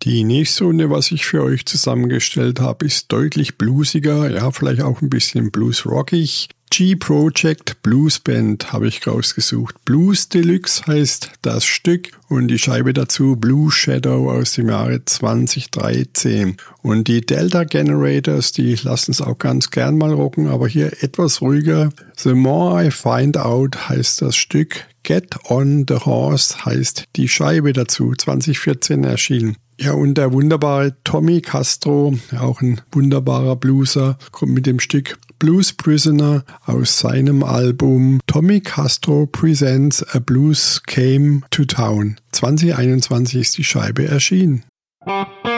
Die nächste Runde, was ich für euch zusammengestellt habe, ist deutlich bluesiger, ja, vielleicht auch ein bisschen bluesrockig. G-Project Blues Band habe ich rausgesucht. Blues Deluxe heißt das Stück und die Scheibe dazu Blue Shadow aus dem Jahre 2013. Und die Delta Generators, die lassen es auch ganz gern mal rocken, aber hier etwas ruhiger. The More I Find Out heißt das Stück. Get on the Horse heißt die Scheibe dazu, 2014 erschienen. Ja, und der wunderbare Tommy Castro, auch ein wunderbarer Blueser, kommt mit dem Stück Blues Prisoner aus seinem Album Tommy Castro Presents A Blues Came to Town. 2021 ist die Scheibe erschienen.